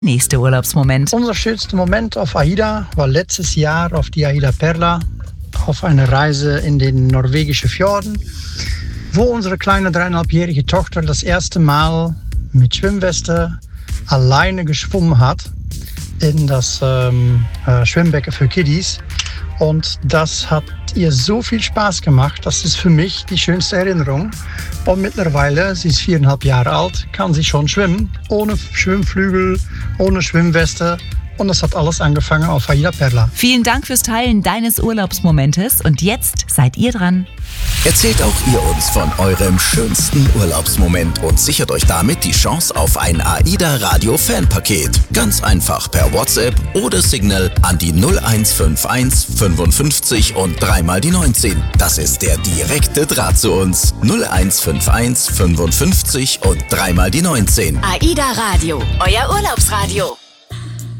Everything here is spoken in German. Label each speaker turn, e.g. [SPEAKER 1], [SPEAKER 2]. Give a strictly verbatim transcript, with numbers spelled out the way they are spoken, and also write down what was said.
[SPEAKER 1] Nächster Urlaubsmoment.
[SPEAKER 2] Unser schönster Moment auf AIDA war letztes Jahr auf die AIDA Perla, auf einer Reise in den norwegischen Fjorden, wo unsere kleine dreieinhalbjährige Tochter das erste Mal mit Schwimmweste alleine geschwommen hat in das ähm, äh, Schwimmbecken für Kiddies. Und das hat ihr so viel Spaß gemacht. Das ist für mich die schönste Erinnerung. Und mittlerweile, sie ist viereinhalb Jahre alt, kann sie schon schwimmen. Ohne Schwimmflügel, ohne Schwimmweste. Und das hat alles angefangen auf AIDA Perla.
[SPEAKER 1] Vielen Dank fürs Teilen deines Urlaubsmomentes. Und jetzt seid ihr dran.
[SPEAKER 3] Erzählt auch ihr uns von eurem schönsten Urlaubsmoment und sichert euch damit die Chance auf ein AIDA Radio Fanpaket. Ganz einfach per WhatsApp oder Signal an die null eins fünf eins fünfundfünfzig und dreimal die neunzehn. Das ist der direkte Draht zu uns. null eins fünf eins fünfundfünfzig und dreimal die neunzehn.
[SPEAKER 4] AIDA Radio, euer Urlaubsradio.